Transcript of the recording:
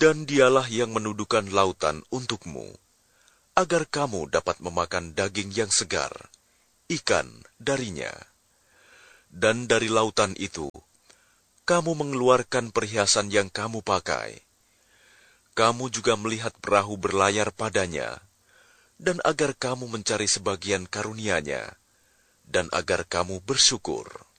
Dan dialah yang mendudukan lautan untukmu, agar kamu dapat memakan daging yang segar, ikan darinya. Dan dari lautan itu, kamu mengeluarkan perhiasan yang kamu pakai. Kamu juga melihat perahu berlayar padanya, dan agar kamu mencari sebagian karunia-Nya, dan agar kamu bersyukur.